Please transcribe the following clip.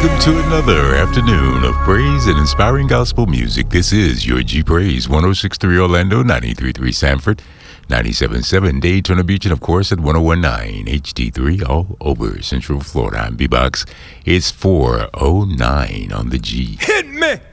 welcome to another afternoon of praise and inspiring gospel music. This is your G Praise, 106.3 Orlando, 93.3 Sanford, 97.7 Daytona Beach, and of course at 101.9 HD3 all over Central Florida. I'm B-Box. It's 4:09 on the G. Hit me!